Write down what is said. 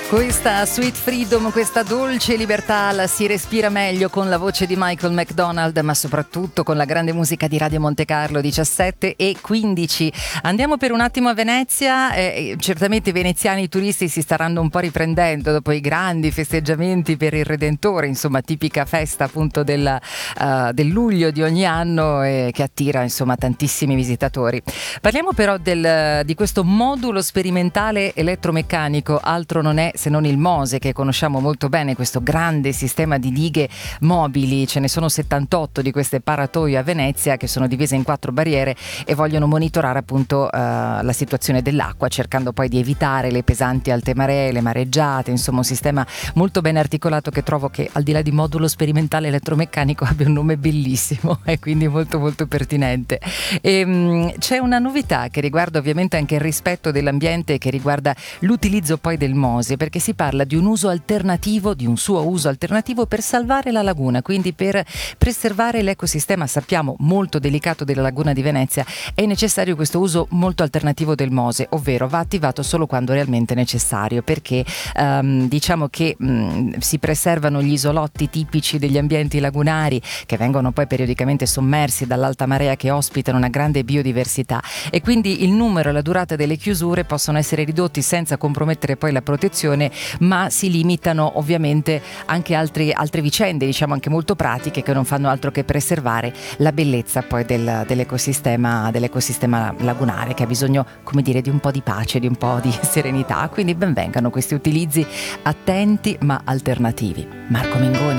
Questa Sweet Freedom, questa dolce libertà la si respira meglio con la voce di Michael McDonald, ma soprattutto con la grande musica di Radio Monte Carlo 17:15. Andiamo per un attimo a Venezia. Certamente i veneziani turisti si staranno un po' riprendendo dopo i grandi festeggiamenti per il Redentore, insomma tipica festa appunto del luglio di ogni anno, che attira insomma tantissimi visitatori. Parliamo però di questo modulo sperimentale elettromeccanico, altro non è se non il MOSE, che conosciamo molto bene, questo grande sistema di dighe mobili. Ce ne sono 78 di queste paratoie a Venezia, che sono divise in 4 barriere e vogliono monitorare appunto la situazione dell'acqua, cercando poi di evitare le pesanti alte maree, le mareggiate, insomma un sistema molto ben articolato che trovo che, al di là di modulo sperimentale elettromeccanico, abbia un nome bellissimo e quindi molto molto pertinente. C'è una novità che riguarda ovviamente anche il rispetto dell'ambiente, che riguarda l'utilizzo poi del MOSE, perché si parla di un uso alternativo, di un suo uso alternativo per salvare la laguna, quindi per preservare l'ecosistema, sappiamo, molto delicato della laguna di Venezia. È necessario questo uso molto alternativo del MOSE, ovvero va attivato solo quando realmente necessario, perché diciamo che si preservano gli isolotti tipici degli ambienti lagunari, che vengono poi periodicamente sommersi dall'alta marea, che ospitano una grande biodiversità, e quindi il numero e la durata delle chiusure possono essere ridotti senza compromettere poi la protezione, ma si limitano ovviamente anche altre vicende, diciamo anche molto pratiche, che non fanno altro che preservare la bellezza poi dell'ecosistema lagunare, che ha bisogno, come dire, di un po' di pace, di un po' di serenità. Quindi ben vengano questi utilizzi attenti ma alternativi. Marco Mengoni.